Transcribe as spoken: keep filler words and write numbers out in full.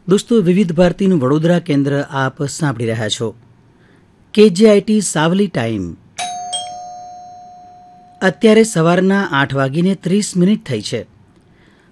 દોસ્તો, વિવિધ ભારતીનું વડોદરા કેન્દ્ર આપ સાંભળી રહ્યા છો. કેજીઆઈટી સાવલી ટાઈમ અત્યારે સવારના આઠ વાગીને ત્રીસ મિનિટ થઈ છે.